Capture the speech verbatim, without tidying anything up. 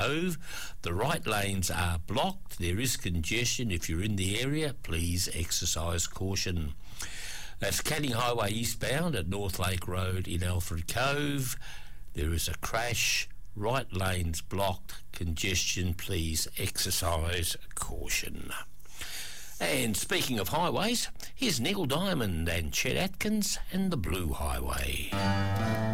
Cove. The right lanes are blocked. There is congestion. If you're in the area, please exercise caution. That's Canning Highway eastbound at North Lake Road in Alfred Cove. There is a crash. Right lanes blocked. Congestion. Please exercise caution. And speaking of highways, here's Neil Diamond and Chet Atkins and the Blue Highway.